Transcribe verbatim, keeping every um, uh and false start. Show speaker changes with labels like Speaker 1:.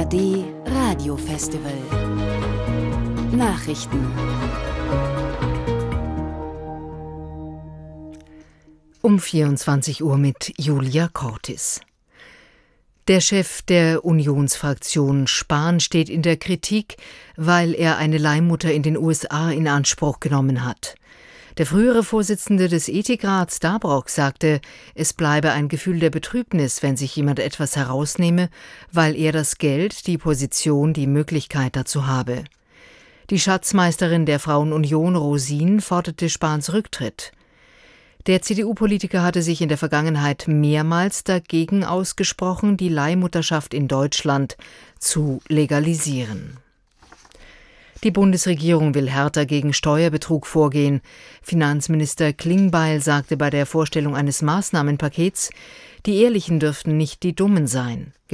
Speaker 1: A R D Radiofestival. Nachrichten.
Speaker 2: Um vierundzwanzig Uhr mit Julia Cortis. Der Chef der Unionsfraktion Spahn steht in der Kritik, weil er eine Leihmutter in den U S A in Anspruch genommen hat. Der frühere Vorsitzende des Ethikrats Dabrock sagte, es bleibe ein Gefühl der Betrübnis, wenn sich jemand etwas herausnehme, weil er das Geld, die Position, die Möglichkeit dazu habe. Die Schatzmeisterin der Frauenunion Rosin forderte Spahns Rücktritt. Der C D U-Politiker hatte sich in der Vergangenheit mehrmals dagegen ausgesprochen, die Leihmutterschaft in Deutschland zu legalisieren. Die Bundesregierung will härter gegen Steuerbetrug vorgehen. Finanzminister Klingbeil sagte bei der Vorstellung eines Maßnahmenpakets, die Ehrlichen dürften nicht die Dummen sein.